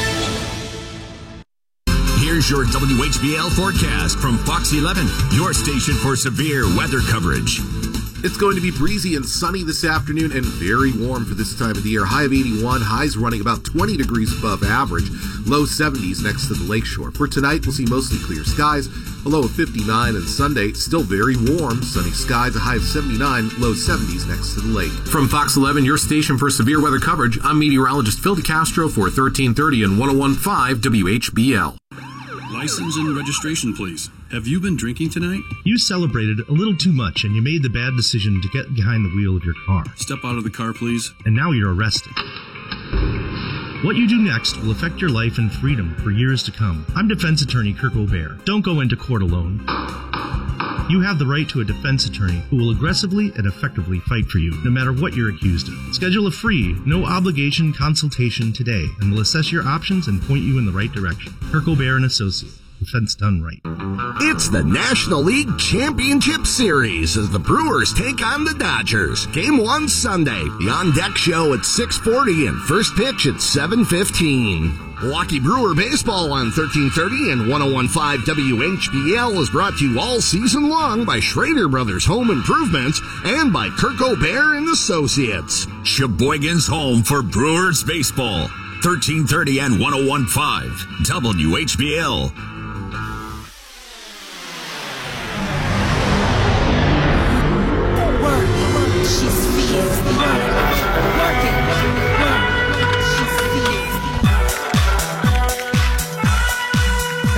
News. Here's your W H B L forecast from Fox eleven, your station for severe weather coverage. It's going to be breezy and sunny this afternoon and very warm for this time of the year. High of eighty-one, highs running about twenty degrees above average, low seventies next to the lakeshore. For tonight, we'll see mostly clear skies, a low of fifty-nine, and Sunday, still very warm, sunny skies, a high of seventy-nine, low seventies next to the lake. From Fox eleven, your station for severe weather coverage, I'm meteorologist Phil DeCastro for thirteen thirty and one oh one point five W H B L. License and registration, please. Have you been drinking tonight? You celebrated a little too much and you made the bad decision to get behind the wheel of your car. Step out of the car, please. And now you're arrested. What you do next will affect your life and freedom for years to come. I'm defense attorney Kirk O'Bear. Don't go into court alone. You have the right to a defense attorney who will aggressively and effectively fight for you, no matter what you're accused of. Schedule a free, no-obligation consultation today, and we'll assess your options and point you in the right direction. Kirk O'Bear and Associate. Defense done right. It's the National League Championship Series as the Brewers take on the Dodgers. Game one Sunday. The On Deck Show at six forty and first pitch at seven fifteen. Milwaukee Brewer Baseball on thirteen thirty and one oh one point five W H B L is brought to you all season long by Schrader Brothers Home Improvements and by Kirk O'Bear and Associates. Sheboygan's home for Brewers Baseball. thirteen thirty and one oh one point five W H B L.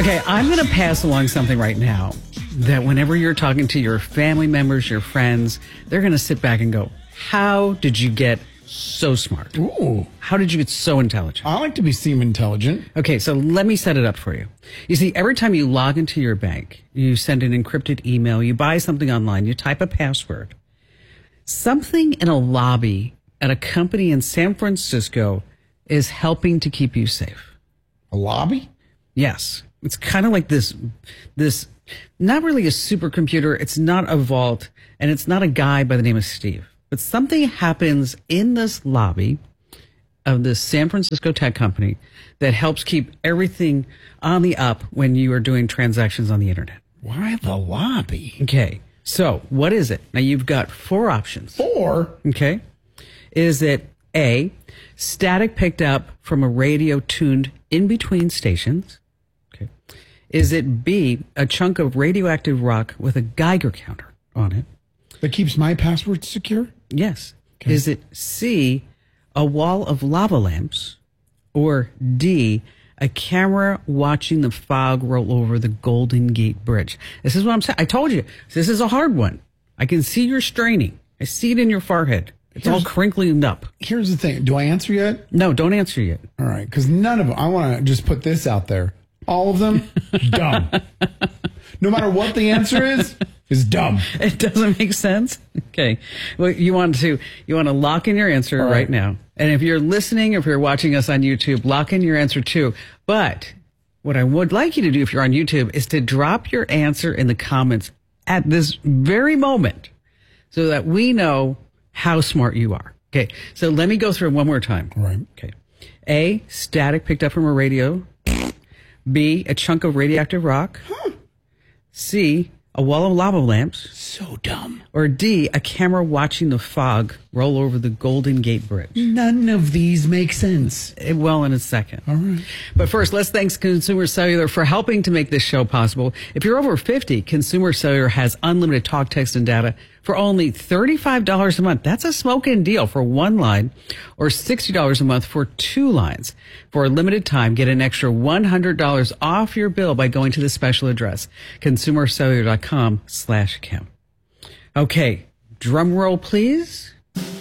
Okay, I'm going to pass along something right now that whenever you're talking to your family members, your friends, they're going to sit back and go, how did you get so smart? Ooh. How did you get so intelligent? I like to be seem intelligent. Okay, so let me set it up for you. You see, every time you log into your bank, you send an encrypted email, you buy something online, you type a password. Something in a lobby at a company in San Francisco is helping to keep you safe. A lobby? Yes. It's kind of like this, this, not really a supercomputer. It's not a vault, and it's not a guy by the name of Steve. But something happens in this lobby of this San Francisco tech company that helps keep everything on the up when you are doing transactions on the internet. Why the lobby? Okay. So what is it? Now you've got four options. Four? Okay. Is it A, static picked up from a radio tuned in between stations? Okay. Is it B, a chunk of radioactive rock with a Geiger counter on it? That keeps my password secure? Yes. Okay. Is it C, a wall of lava lamps? Or D, a camera watching the fog roll over the Golden Gate Bridge? This is what I'm saying. I told you, this is a hard one. I can see you're straining. I see it in your forehead. It's here's, all crinkling up. Here's the thing. Do I answer yet? No, don't answer yet. All right. Because none of them, I want to just put this out there. All of them, dumb. No matter what the answer is, is dumb. It doesn't make sense. Okay. Well, you want to, you want to lock in your answer right. right now. And if you're listening, if you're watching us on YouTube, lock in your answer too. But what I would like you to do if you're on YouTube is to drop your answer in the comments at this very moment so that we know how smart you are. Okay. So let me go through it one more time. All right. Okay. A, static picked up from a radio. B, a chunk of radioactive rock. Huh. C, a wall of lava lamps. So dumb. Or D, a camera watching the fog roll over the Golden Gate Bridge. None of these make sense. It, well, in a second. All right. But first, let's thank Consumer Cellular for helping to make this show possible. If you're over fifty, Consumer Cellular has unlimited talk, text, and data for only thirty-five dollars a month. That's a smoking deal for one line, or sixty dollars a month for two lines. For a limited time, get an extra one hundred dollars off your bill by going to the special address, consumercellular.com slash Kim. Okay, drum roll, please.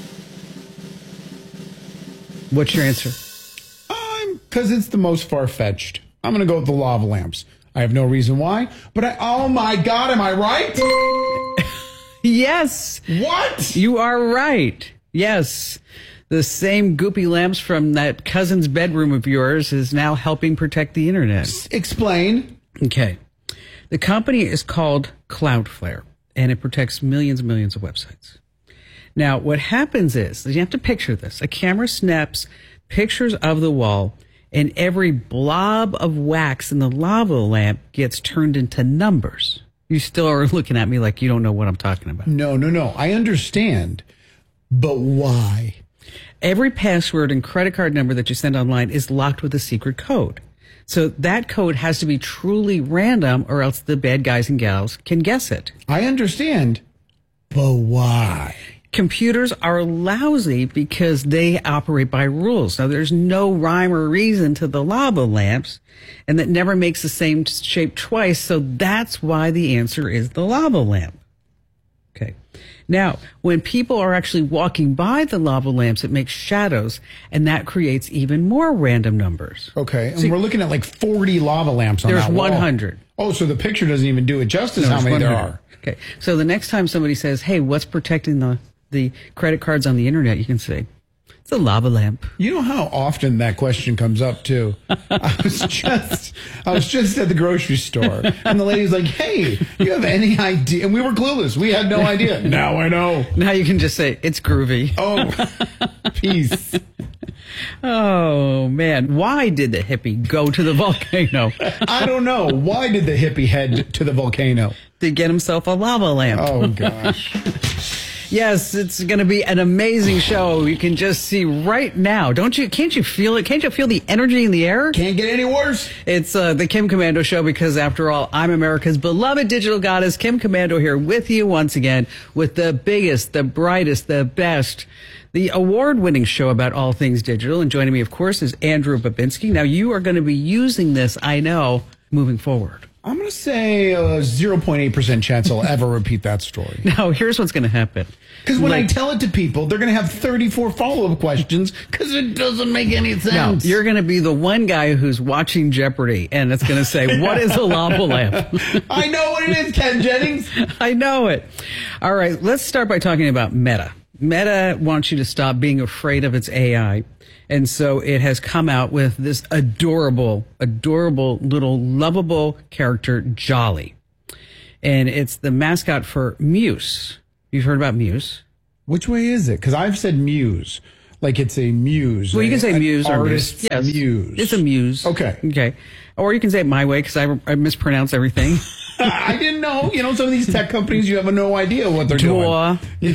What's your answer? Um, because it's the most far-fetched. I'm going to go with the lava lamps. I have no reason why, but I, oh my God, am I right? Yes. What? You are right. Yes. The same goopy lamps from that cousin's bedroom of yours is now helping protect the internet. S- explain. Okay. The company is called Cloudflare, and it protects millions and millions of websites. Now, what happens is, you have to picture this. A camera snaps pictures of the wall, and every blob of wax in the lava lamp gets turned into numbers. You still are looking at me like you don't know what I'm talking about. No, no, no. I understand. But why? Every password and credit card number that you send online is locked with a secret code. So that code has to be truly random, or else the bad guys and gals can guess it. I understand. But why? Computers are lousy because they operate by rules. Now, there's no rhyme or reason to the lava lamps, and that never makes the same shape twice. So that's why the answer is the lava lamp. Okay. Now, when people are actually walking by the lava lamps, it makes shadows, and that creates even more random numbers. Okay. And so we're looking at like forty lava lamps on that wall. There's one hundred. Oh, so the picture doesn't even do it justice no, how many one hundred. there are. Okay. So the next time somebody says, hey, what's protecting the, the credit cards on the internet, you can say, it's a lava lamp. You know how often that question comes up too? I was just I was just at the grocery store, and the lady's like, hey, you have any idea? And we were clueless. We had no idea. Now I know. Now you can just say, it's groovy. Oh, peace. Oh, man. Why did the hippie go to the volcano? I don't know. Why did the hippie head to the volcano? To get himself a lava lamp. Oh, gosh. Yes, it's going to be an amazing show. You can just see right now. Don't you? Can't you feel it? Can't you feel the energy in the air? Can't get any worse. It's uh, the Kim Komando Show, because after all, I'm America's beloved digital goddess, Kim Komando, here with you once again with the biggest, the brightest, the best, the award-winning show about all things digital. And joining me, of course, is Andrew Babinski. Now, you are going to be using this, I know, moving forward? I'm going to say a zero point eight percent chance I'll ever repeat that story. Now, here's what's going to happen. Because when Like- I tell it to people, they're going to have thirty-four follow-up questions because it doesn't make any No, sense. you're going to be the one guy who's watching Jeopardy, and it's going to say, what is a lava lamp? I know what it is, Ken Jennings. I know it. All right, let's start by talking about Meta. Meta wants you to stop being afraid of its A I. And so it has come out with this adorable, adorable little lovable character, Jolly. And it's the mascot for Muse. You've heard about Muse. Which way is it? Because I've said Muse. Like it's a muse. Well, you can say an Muse or artist's Muse. Yes. muse. It's a Muse. Okay. Okay. Or you can say it my way because I, I mispronounce everything. I didn't know. You know, some of these tech companies, you have no idea what they're Door, doing.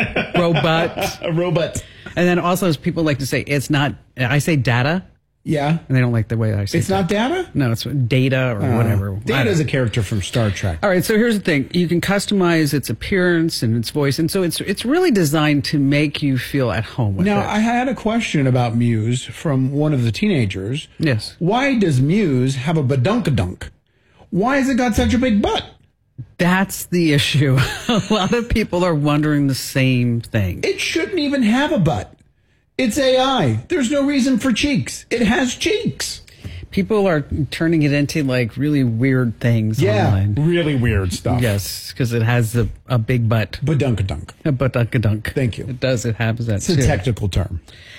robot. A robot. And then also as people like to say, it's not, I say data. Yeah. And they don't like the way I say It's not data? No, it's data or Uh, whatever. Data is a character from Star Trek. All right, so here's the thing. You can customize its appearance and its voice. And so it's it's really designed to make you feel at home with Now, it. I had a question about Muse from one of the teenagers. Yes. Why does Muse have a badunkadunk? Why has it got such a big butt? That's the issue. A lot of people are wondering the same thing. It shouldn't even have a butt. It's A I. There's no reason for cheeks. It has cheeks. People are turning it into like really weird things Yeah, online. really weird stuff. Yes, because it has a, a big butt. Badunkadunk. A badunkadunk. Thank you. It does. It has that It's a too. technical term.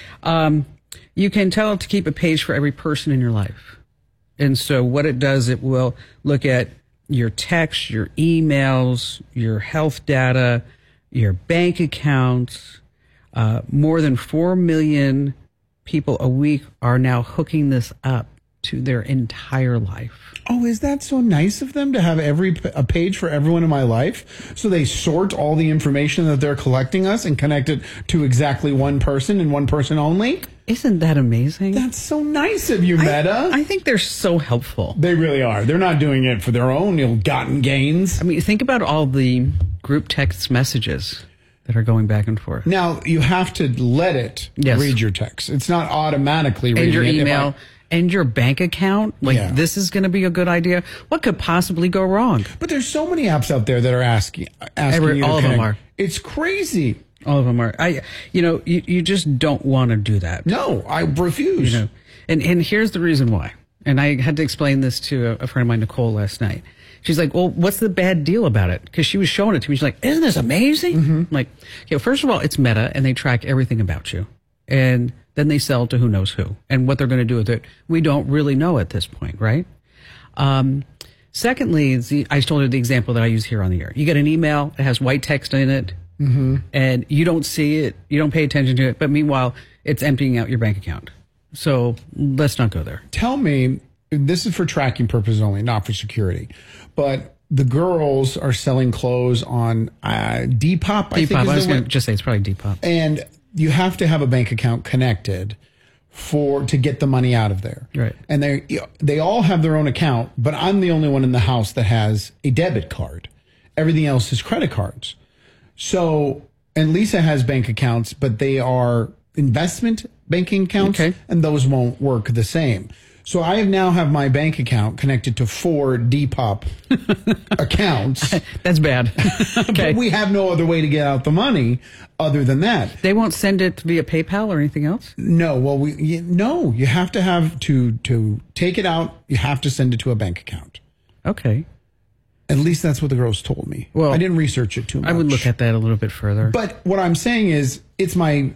Um, you can tell it to keep a page for every person in your life. And so what it does, it will look at your texts, your emails, your health data, your bank accounts. Uh, more than four million people a week are now hooking this up to their entire life. Oh, is that so nice of them to have every a page for everyone in my life? So they sort all the information that they're collecting us and connect it to exactly one person and one person only? Isn't that amazing? That's so nice of you, Meta. I, I think they're so helpful. They really are. They're not doing it for their own ill-gotten gains. I mean, think about all the group text messages that are going back and forth. Now, you have to let it Yes. read your text. It's not automatically reading And your it. If email I- and your bank account. Like, Yeah. this is going to be a good idea. What could possibly go wrong? But there's so many apps out there that are asking, asking Every- you to all of them connect. are. It's crazy. All of them are. I, you know, you, you just don't want to do that. No, I refuse. You know, and, and here's the reason why. And I had to explain this to a, a friend of mine, Nicole, last night. She's like, well, what's the bad deal about it? Because she was showing it to me. She's like, isn't this amazing? Mm-hmm. I'm like, yeah, first of all, it's Meta, and they track everything about you. And then they sell to who knows who. And what they're going to do with it, we don't really know at this point, right? Um, secondly, the, I told her the example that I use here on the air. You get an email, it has white text in it, Mm-hmm. and you don't see it, you don't pay attention to it, but meanwhile, it's emptying out your bank account. So let's not go there. Tell me, this is for tracking purposes only, not for security, but the girls are selling clothes on uh, Depop, I think Depop, is I was the going one. to just say it's probably Depop. And you have to have a bank account connected for to get the money out of there. Right. And they they all have their own account, but I'm the only one in the house that has a debit card. Everything else is credit cards. So, and Lisa has bank accounts, but they are investment banking accounts, Okay. and those won't work the same. So I now have my bank account connected to four Depop accounts. That's bad. Okay. But we have no other way to get out the money other than that. They won't send it via PayPal or anything else? No, well, we you, no. You have to have to to take it out. You have to send it to a bank account. Okay. At least that's what the girls told me. Well, I didn't research it too much. I would look at that a little bit further. But what I'm saying is, it's my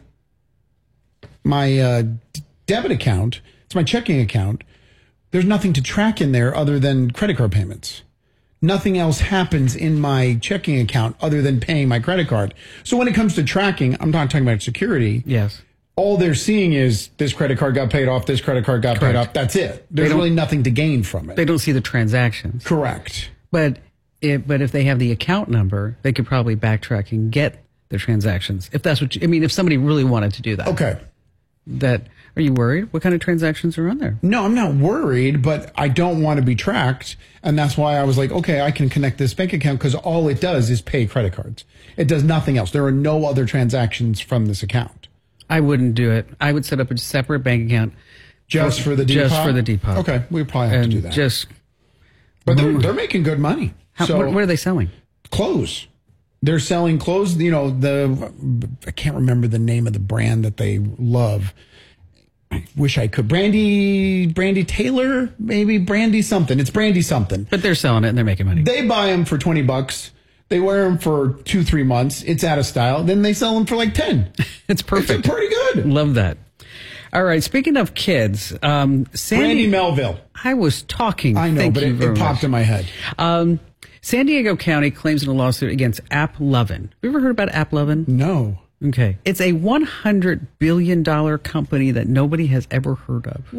my uh, d- debit account. It's my checking account. There's nothing to track in there other than credit card payments. Nothing else happens in my checking account other than paying my credit card. So when it comes to tracking, I'm not talking about security. Yes. All they're seeing is this credit card got paid off, this credit card got Correct. paid off. That's it. There's They don't- really nothing to gain from it. They don't see the transactions. Correct. But if, but if they have the account number, they could probably backtrack and get the transactions. If that's what you, I mean, if somebody really wanted to do that. Okay. That, are you worried? What kind of transactions are on there? No, I'm not worried, but I don't want to be tracked. And that's why I was like, okay, I can connect this bank account because all it does is pay credit cards. It does nothing else. There are no other transactions from this account. I wouldn't do it. I would set up a separate bank account. Just for the Depop? Just for the Depop. Okay, we probably have and to do that. Just But they're, they're making good money. How, so, what, what are they selling? Clothes. They're selling clothes. You know, the I can't remember the name of the brand that they love. I wish I could. Brandy, Brandy Taylor, maybe Brandy something. It's Brandy something. But they're selling it and they're making money. They buy them for twenty bucks. They wear them for two, three months. It's out of style. Then they sell them for like ten. It's perfect. It's pretty good. Love that. All right. Speaking of kids, um, Sandy, Brandy Melville. I was talking. I know, Thank but you it, very it popped much. in my head. Um, San Diego County claims in a lawsuit against AppLovin. Have you ever heard about AppLovin? No. Okay. It's a one hundred billion dollars company that nobody has ever heard of.